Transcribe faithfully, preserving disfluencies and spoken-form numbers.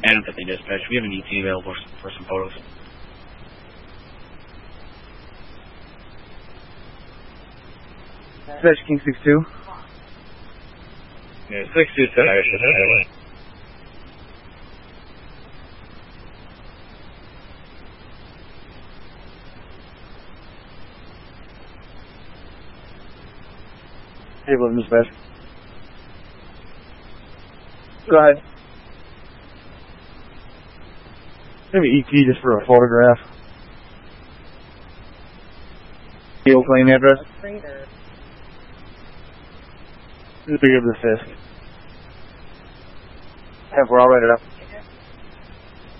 Adam fifty dispatch, we have an E T available for some photos. Dispatch King six two. Yeah, six two seven. Highway. Hey, eleven dispatch. Go ahead. Maybe E T just for a photograph. Deal claim address. Just to give the fist. Have, we're all write it up.